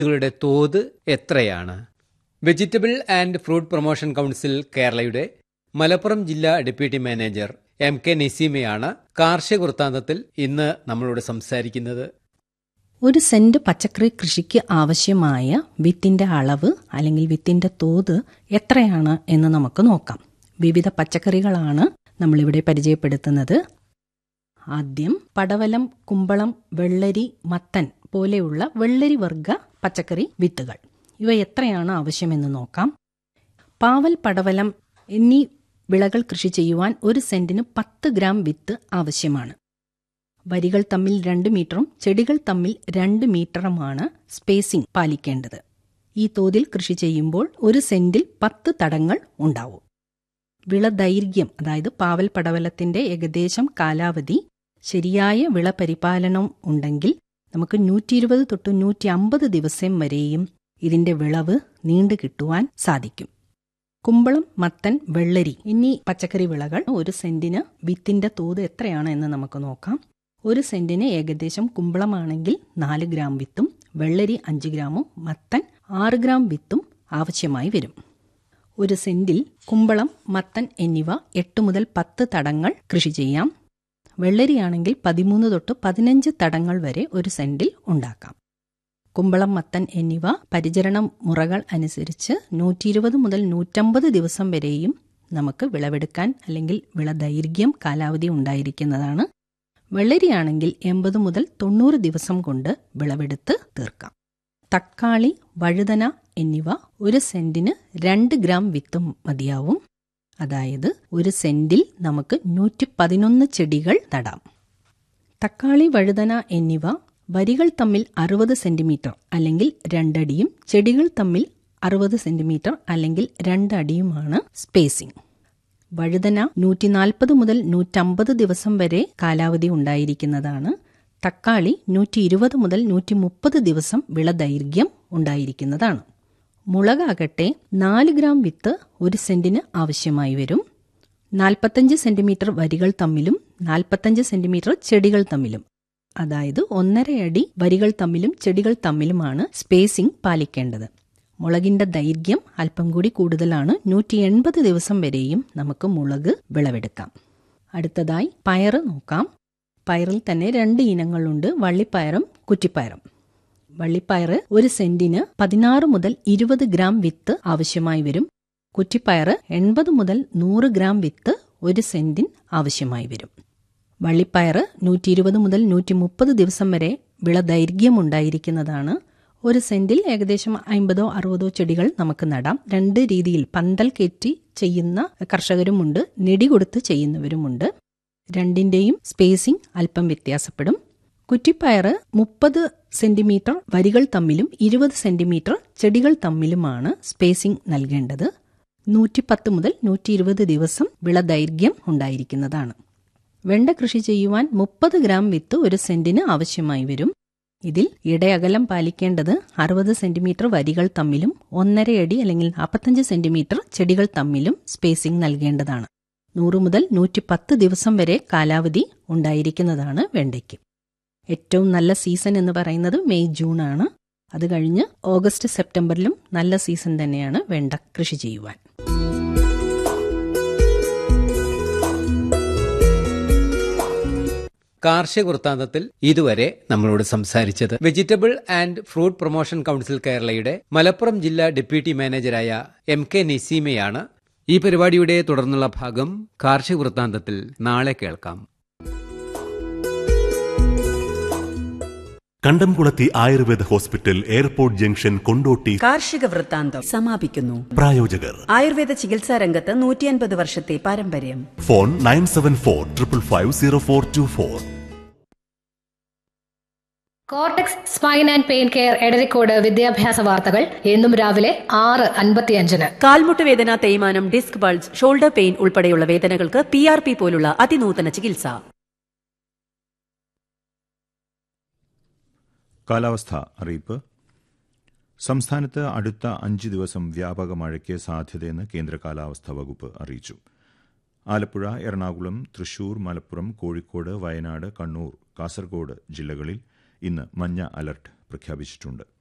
യുടെ തോത് എത്രയാണ്? Vegetable and fruit promotion council കേരളയുടെ മലപ്പുറം ജില്ലാ ഡെപ്യൂട്ടി മാനേജർ MK നസീമയാണ് കാർഷിക വൃത്താന്തത്തിൽ ഇന്ന് നമ്മളോട് സംസാരിക്കുന്നത്. ഒരു സെന്റ് പച്ചക്കറി കൃഷിക്ക് ആവശ്യമായ വിത്തിന്റെ അളവ് അല്ലെങ്കിൽ വിത്തിന്റെ തോത് എത്രയാണ് എന്ന് നമുക്ക് നോക്കാം. വിവിധ പച്ചക്കറികളാണ് നമ്മളിവിടെ പരിചയപ്പെടുത്തുന്നത്. ആദ്യം പടവലം, കുമ്പളം, വെള്ളരി, മത്തൻ പോലെയുള്ള വെള്ളരി വർഗ പച്ചക്കറി വിത്തുകൾ. ഇവ എത്രയാണ് ആവശ്യമെന്ന് നോക്കാം. പാവൽ, പടവലം എന്നീ വിളകൾ കൃഷി ചെയ്യുവാൻ ഒരു സെന്റിന് 10 ഗ്രാം വിത്ത് ആവശ്യമാണ്. വരികൾ തമ്മിൽ 2 മീറ്ററും ചെടികൾ തമ്മിൽ 2 മീറ്ററുമാണ് സ്പേസിംഗ് പാലിക്കേണ്ടത്. ഈ തോതിൽ കൃഷി ചെയ്യുമ്പോൾ ഒരു സെന്റിൽ 10 തടങ്ങൾ ഉണ്ടാവും. വിളദൈർഘ്യം, അതായത് പാവൽ പടവലത്തിന്റെ ഏകദേശം കാലാവധി, ശരിയായ വിളപരിപാലനം ഉണ്ടെങ്കിൽ നമുക്ക് 120 തൊട്ട് 150 ദിവസം വരെയും ഇതിന്റെ വിളവ് നീണ്ടു കിട്ടുവാൻ സാധിക്കും. കുമ്പളം, മത്തൻ, വെള്ളരി എന്നീ പച്ചക്കറി വിളകൾ ഒരു സെന്റിന് വിത്തിന്റെ തോത് എത്രയാണ് എന്ന് നമുക്ക് നോക്കാം. ഒരു സെന്റിന് ഏകദേശം കുമ്പളമാണെങ്കിൽ 4 ഗ്രാം വിത്തും വെള്ളരി 5 ഗ്രാമും മത്തൻ 6 ഗ്രാം വിത്തും ആവശ്യമായി വരും. ഒരു സെന്റിൽ കുമ്പളം, മത്തൻ എന്നിവ 8 മുതൽ 10 തടങ്ങൾ കൃഷി ചെയ്യാം. വെള്ളരിയാണെങ്കിൽ 13 തൊട്ട് 15 തടങ്ങൾ വരെ ഒരു സെന്റിൽ ഉണ്ടാക്കാം. കുമ്പളം, മത്തൻ എന്നിവ പരിചരണ മുറകൾ അനുസരിച്ച് 120 മുതൽ 150 ദിവസം വരെയും നമുക്ക് വിളവെടുക്കാൻ അല്ലെങ്കിൽ വിളദൈർഘ്യം കാലാവധി ഉണ്ടായിരിക്കുന്നതാണ്. വെള്ളരിയാണെങ്കിൽ 80 മുതൽ 90 ദിവസം കൊണ്ട് വിളവെടുത്ത് തീർക്കാം. തക്കാളി, വഴുതന എന്നിവ ഒരു സെന്റിന് 2 ഗ്രാം വിത്തും മതിയാവും. അതായത് ഒരു സെന്റിൽ നമുക്ക് 111 ചെടികൾ നടാം. തക്കാളി, വഴുതന എന്നിവ വരികൾ തമ്മിൽ 60 സെന്റിമീറ്റർ അല്ലെങ്കിൽ 2 അടിയും ചെടികൾ തമ്മിൽ 60 സെന്റിമീറ്റർ അല്ലെങ്കിൽ 2 അടിയുമാണ് സ്പേസിംഗ്. വഴുതന 140 മുതൽ 150 ദിവസം വരെ കാലാവധി ഉണ്ടായിരിക്കുന്നതാണ്. തക്കാളി 120 മുതൽ 130 ദിവസം വിളദൈർഘ്യം ഉണ്ടായിരിക്കുന്നതാണ്. മുളകാകട്ടെ 4 ഗ്രാം വിത്ത് ഒരു സെന്റിന് ആവശ്യമായി വരും. 45 സെന്റിമീറ്റർ വരികൾ തമ്മിലും 45 സെന്റിമീറ്റർ ചെടികൾ തമ്മിലും, അതായത് 1.5 അടി വരികൾ തമ്മിലും ചെടികൾ തമ്മിലുമാണ് സ്പേസിംഗ് പാലിക്കേണ്ടത്. മുളകിന്റെ ദൈർഘ്യം അല്പം കൂടി കൂടുതലാണ്. 180 ദിവസം വരെയും നമുക്ക് മുളക് വിളവെടുക്കാം. അടുത്തതായി പയറ് നോക്കാം. പയറിൽ തന്നെ 2 ഇനങ്ങളുണ്ട്, വള്ളിപ്പയറും കുറ്റിപ്പയറും. വള്ളിപ്പയറ് ഒരു സെന്റിന് 16 മുതൽ 20 ഗ്രാം വിത്ത് ആവശ്യമായി വരും. കുറ്റിപ്പയറ് 80 മുതൽ 100 ഗ്രാം വിത്ത് ഒരു സെന്റിന് ആവശ്യമായി വരും. വള്ളിപ്പയറ് 120 മുതൽ 130 ദിവസം വരെ വിളദൈർഘ്യം ഉണ്ടായിരിക്കുന്നതാണ്. ഒരു സെന്റിൽ ഏകദേശം 50 60 ചെടികൾ നമുക്ക് നടാം. 2 രീതിയിൽ പന്തൽ കയറ്റി ചെയ്യുന്ന കർഷകരുമുണ്ട്, നെടി കൊടുത്ത് ചെയ്യുന്നവരുമുണ്ട്. രണ്ടിന്റെയും സ്പേസിംഗ് അല്പം വ്യത്യാസപ്പെടും. കുറ്റിപ്പയറ് 30 സെന്റിമീറ്റർ വരികൾ തമ്മിലും 20 സെന്റിമീറ്റർ ചെടികൾ തമ്മിലുമാണ് സ്പേസിംഗ് നൽകേണ്ടത്. 110 മുതൽ 120 ദിവസം വിളദൈർഘ്യം ഉണ്ടായിരിക്കുന്നതാണ്. വെണ്ട കൃഷി ചെയ്യുവാൻ 30 ഗ്രാം വിത്ത് ഒരു സെന്റിന് ആവശ്യമായി വരും. ഇതിൽ ഇടയകലം പാലിക്കേണ്ടത് 60 സെന്റിമീറ്റർ വരികൾ തമ്മിലും 1.5 അടി അല്ലെങ്കിൽ 45 സെന്റിമീറ്റർ ചെടികൾ തമ്മിലും സ്പേസിംഗ് നൽകേണ്ടതാണ്. 100 മുതൽ 110 ദിവസം വരെ കാലാവധി ഉണ്ടായിരിക്കുന്നതാണ് വെണ്ടയ്ക്ക്. ഏറ്റവും നല്ല സീസൺ എന്ന് പറയുന്നത് മെയ് ജൂൺ ആണ്. അത് കഴിഞ്ഞ് ഓഗസ്റ്റ് സെപ്റ്റംബറിലും നല്ല സീസൺ തന്നെയാണ് വെണ്ട കൃഷി ചെയ്യുവാൻ. കാർഷിക വൃത്താന്തത്തിൽ ഇതുവരെ നമ്മളോട് സംസാരിച്ചത് vegetable and fruit promotion council കേരളയുടെ മലപ്പുറം ജില്ലാ ഡെപ്യൂട്ടി മാനേജരായ MK നസീമയാണ്. ഈ പരിപാടിയുടെ തുടർന്നുള്ള ഭാഗം കാർഷിക വൃത്താന്തത്തിൽ നാളെ കേൾക്കാം. കണ്ടംകുളത്തി Ayurveda hospital, airport junction, Kondotty. കാർഷിക വൃത്താന്തം സമാപിക്കുന്നു. പ്രായോജകർ ആയുർവേദ ചികിത്സാ രംഗത്ത് 150 വർഷത്തെ പാരമ്പര്യം. Phone 9745550424. Cortex spine and pain care Edarikode വിദ്യാഭ്യാസ വാർത്തകൾ എന്നും രാവിലെ 6:55. കാൽമുട്ട് വേദന, തേയ്മാനം, ഡിസ്ക് ബൾജ്, ഷോൾഡർ പെയിൻ ഉൾപ്പെടെയുള്ള വേദനകൾക്ക് PRP പോലുള്ള അതിനൂതന ചികിത്സ. കാലാവസ്ഥ അറിയിപ്പ്. സംസ്ഥാനത്ത് അടുത്ത 5 ദിവസം വ്യാപക മഴയ്ക്ക് സാധ്യതയെന്ന് കേന്ദ്ര കാലാവസ്ഥാ വകുപ്പ് അറിയിച്ചു. ആലപ്പുഴ, എറണാകുളം, തൃശൂർ, മലപ്പുറം, കോഴിക്കോട്, വയനാട്, കണ്ണൂർ, കാസർഗോഡ് ജില്ലകളിൽ ഇന്ന് മഞ്ഞ അലർട്ട് പ്രഖ്യാപിച്ചിട്ടുണ്ട്.